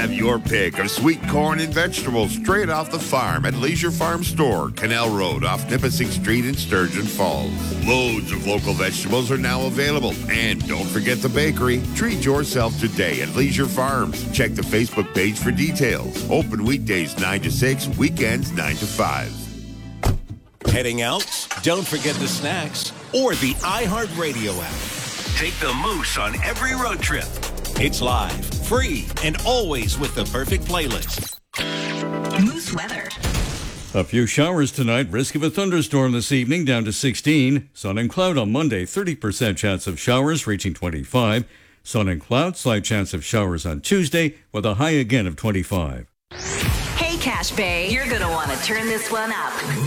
Have your pick of sweet corn and vegetables straight off the farm at Leisure Farm Store, Canal Road off Nipissing Street in Sturgeon Falls. Loads of local vegetables are now available. And don't forget the bakery. Treat yourself today at Leisure Farms. Check the Facebook page for details. Open weekdays 9 to 6, weekends 9 to 5. Heading out? Don't forget the snacks or the iHeartRadio app. Take the Moose on every road trip. It's live, free, and always with the perfect playlist. Moose weather. A few showers tonight, risk of a thunderstorm this evening down to 16. Sun and cloud on Monday, 30% chance of showers reaching 25. Sun and cloud, slight chance of showers on Tuesday with a high again of 25. Hey, Cache Bay, you're going to want to turn this one up.